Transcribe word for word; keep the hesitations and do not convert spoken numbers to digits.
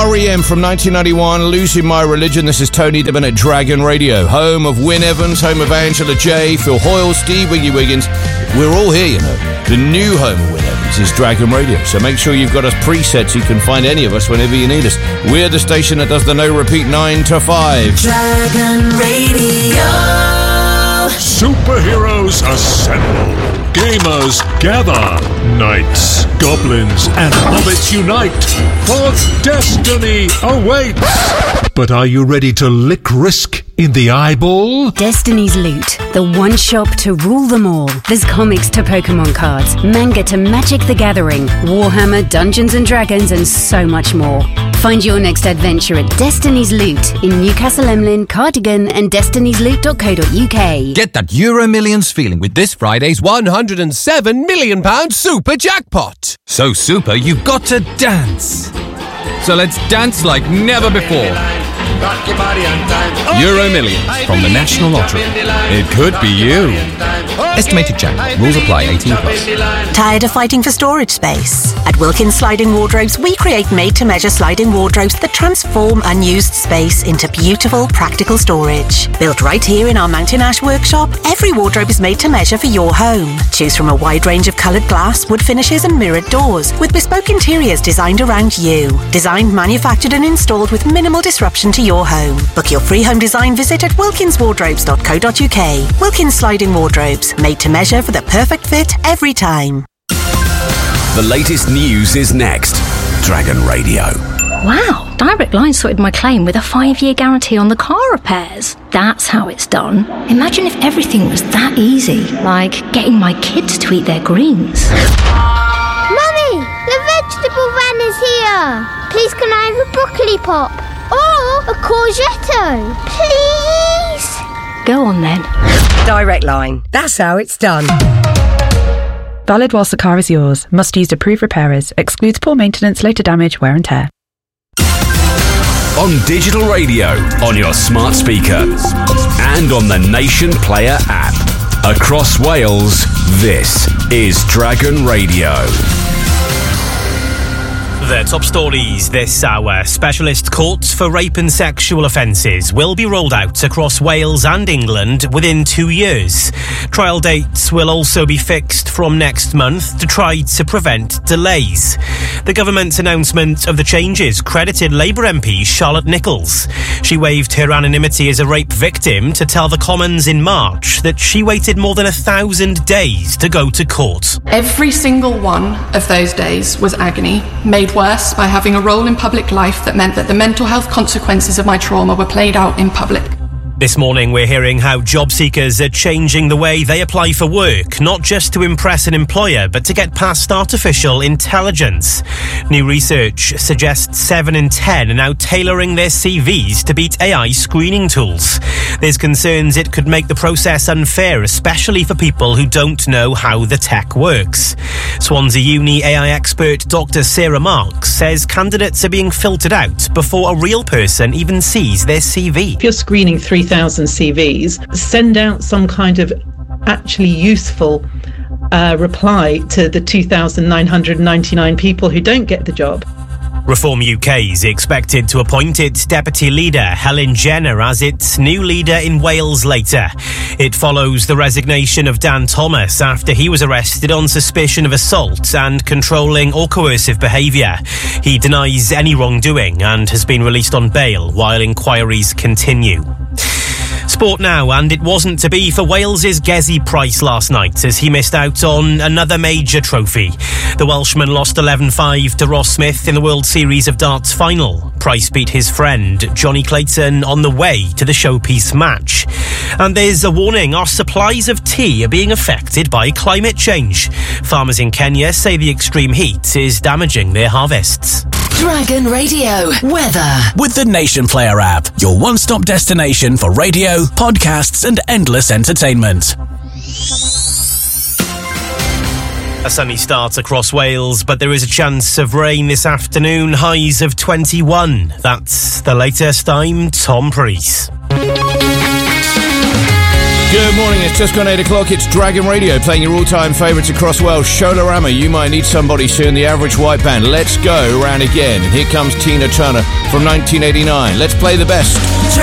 R E M from nineteen ninety-one, Losing My Religion. This is Tony Dibben at Dragon Radio, home of Wyn Evans, home of Angela J, Phil Hoyle, Steve Wiggy Wiggins. We're all here, you know. The new home of Wyn Evans is Dragon Radio, so make sure you've got us preset so you can find any of us whenever you need us. We're the station that does the no repeat nine to five. Dragon Radio. Superheroes assemble. Gamers gather. Knights, goblins, and hobbits unite. For destiny awaits. But are you ready to lick risk in the eyeball? Destiny's Loot, the one shop to rule them all. There's comics to Pokemon cards, manga to Magic the Gathering, Warhammer, Dungeons and Dragons, and so much more. Find your next adventure at Destiny's Loot in Newcastle Emlyn, Cardigan, and destinies loot dot co dot uk. Get that Euro Millions feeling with this Friday's one hundred and seven million pounds super jackpot. So super, you've got to dance. So let's dance like never before. Euro Millions from the National Lottery. It could be you. Estimated jackpot. Rules apply. eighteen plus. Tired of fighting for storage space? At Wilkins Sliding Wardrobes, we create made-to-measure sliding wardrobes that transform unused space into beautiful, practical storage. Built right here in our Mountain Ash workshop, every wardrobe is made to measure for your home. Choose from a wide range of coloured glass, wood finishes and mirrored doors, with bespoke interiors designed around you. Designed, manufactured and installed with minimal disruption to your home. Book your free home design visit at wilkins wardrobes dot co dot uk. Wilkins Sliding Wardrobes, made to measure for the perfect fit every time. The latest news is next. Dragon Radio. Wow, Direct Line sorted my claim with a five-year guarantee on the car repairs. That's how it's done. Imagine if everything was that easy, like getting my kids to eat their greens. Mummy, the vegetable van is here. Please can I have a broccoli pop? Or a courgette? Please? Go on then. Direct Line. That's how it's done. Valid whilst the car is yours. Must use approved repairers. Excludes poor maintenance, later damage, wear and tear. On digital radio, on your smart speaker, and on the Nation Player app. Across Wales, this is Dragon Radio. The top stories this hour. Specialist courts for rape and sexual offences will be rolled out across Wales and England within two years. Trial dates will also be fixed from next month to try to prevent delays. The government's announcement of the changes credited Labour M P Charlotte Nichols. She waived her anonymity as a rape victim to tell the Commons in March that she waited more than a thousand days to go to court. Every single one of those days was agony, made worse by having a role in public life that meant that the mental health consequences of my trauma were played out in public. This morning we're hearing how job seekers are changing the way they apply for work, not just to impress an employer, but to get past artificial intelligence. New research suggests seven in ten are now tailoring their C Vs to beat A I screening tools. There's concerns it could make the process unfair, especially for people who don't know how the tech works. Swansea Uni A I expert Doctor Sarah Marks says candidates are being filtered out before a real person even sees their C V. If you're screening three thousand C Vs, send out some kind of actually useful uh, reply to the two thousand nine hundred ninety-nine people who don't get the job. Reform U K is expected to appoint its deputy leader, Helen Jenner, as its new leader in Wales later. It follows the resignation of Dan Thomas after he was arrested on suspicion of assault and controlling or coercive behaviour. He denies any wrongdoing and has been released on bail while inquiries continue. Sport now, and it wasn't to be for Wales's Gezi Price last night as he missed out on another major trophy. The Welshman lost eleven five to Ross Smith in the World Series of Darts final. Price beat his friend Johnny Clayton on the way to the showpiece match. And there's a warning, our supplies of tea are being affected by climate change. Farmers in Kenya say the extreme heat is damaging their harvests. Dragon Radio weather With the Nation Player app, your one-stop destination for radio, podcasts and endless entertainment. A sunny start across Wales, but there is a chance of rain this afternoon, highs of twenty-one. That's the latest. I'm Tom Preece. Good morning, it's just gone eight o'clock. It's Dragon Radio playing your all-time favourites across Wales. Sholarama, You Might Need Somebody Soon, The Average White Band. Let's go round again. And here comes Tina Turner from nineteen eighty-nine. Let's play the best.